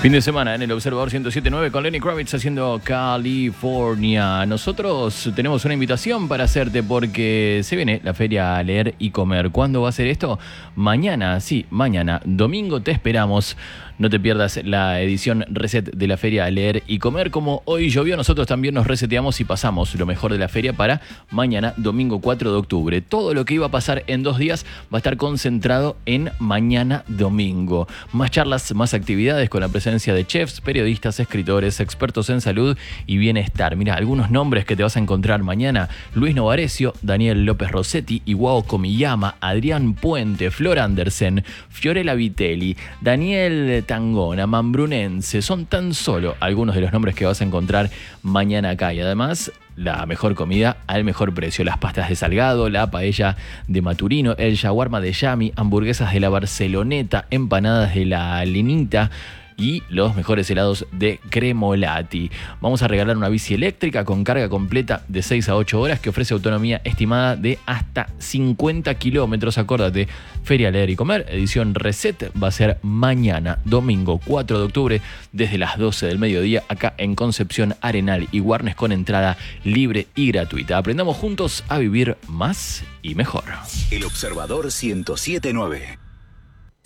Fin de semana en el Observador 107.9 con Lenny Kravitz haciendo California. Nosotros tenemos una invitación para hacerte porque se viene la Feria Leer y Comer. ¿Cuándo va a ser esto? Mañana, sí, mañana. Domingo te esperamos. No te pierdas la edición reset de la Feria Leer y Comer. Como hoy llovió, nosotros también nos reseteamos y pasamos lo mejor de la feria para mañana, domingo 4 de octubre. Todo lo que iba a pasar en 2 días va a estar concentrado en mañana, domingo. Más charlas, más actividades con la presencia de chefs, periodistas, escritores, expertos en salud y bienestar. Mira, algunos nombres que te vas a encontrar mañana: Luis Novarecio, Daniel López Rossetti, Iwao Komiyama, Adrián Puente, Flor Andersen, Fiorella Vitelli, Daniel Tangona, Mambrunense. Son tan solo algunos de los nombres que vas a encontrar mañana acá. Y además, la mejor comida al mejor precio. Las pastas de Salgado, la paella de Maturino, el shawarma de Yami, hamburguesas de la Barceloneta, empanadas de la Lenita y los mejores helados de Cremolati. Vamos a regalar una bici eléctrica con carga completa de 6 a 8 horas que ofrece autonomía estimada de hasta 50 kilómetros. Acórdate, Feria Leer y Comer, edición Reset, va a ser mañana, domingo 4 de octubre, desde las 12 del mediodía, acá en Concepción, Arenal y Warnes, con entrada libre y gratuita. Aprendamos juntos a vivir más y mejor. El Observador 107.9.